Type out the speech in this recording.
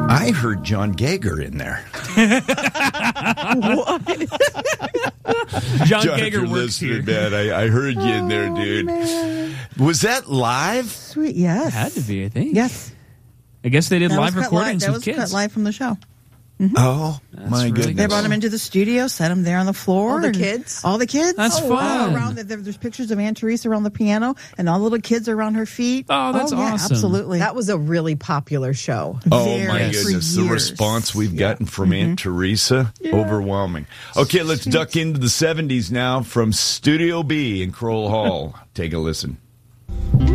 I heard John Geiger in there. John John, Geiger if you're works here. listening, man, I heard you in there, dude. Man. Was that live? Sweet, yes. It had to be, I think. Yes. I guess they did That live was cut recordings That with was kids. cut live from the show. Oh, my really goodness. They brought him into the studio, set him there on the floor. All the and kids? All the kids. That's wow. fun. Around there's pictures of Aunt Teresa around the piano, and all the little kids around her feet. Oh, that's yeah, awesome. Absolutely. That was a really popular show. Oh, Very, my for goodness. The years. response we've gotten from Aunt Teresa, overwhelming. Okay, let's duck into the 70s now from Studio B in Kroll Hall. Take a listen.